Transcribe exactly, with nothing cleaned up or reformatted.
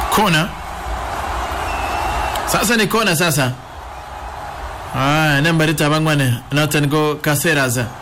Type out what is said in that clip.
Kona. Sasa ni kona sasa. Ah, nambari tabangwane. Nathan go Caceres.